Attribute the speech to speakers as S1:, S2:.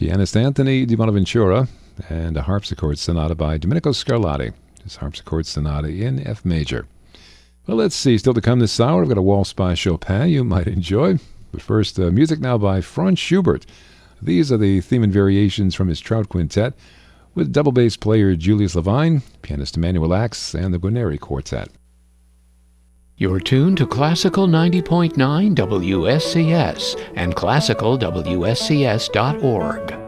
S1: pianist Anthony Di Bonaventura, and a harpsichord sonata by Domenico Scarlatti. His harpsichord sonata in F major. Well, let's see. Still to come this hour, I've got a waltz by Chopin you might enjoy. But first, music now by Franz Schubert. These are the theme and variations from his Trout Quintet, with double bass player Julius Levine, pianist Emmanuel Axe, and the Guarneri Quartet.
S2: You're tuned to Classical 90.9 WSCS and classicalwscs.org.